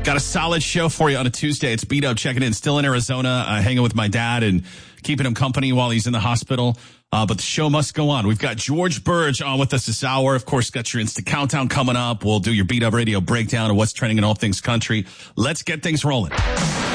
Got a solid show for you on a Tuesday. It's Beat Up checking in, still in Arizona, hanging with my dad and keeping him company while he's in the hospital. But the show must go on. We've got George Burge on with us this hour. Of course, got your Instant Countdown coming up. We'll do your Beat Up Radio breakdown of what's trending in all things country. Let's get things rolling.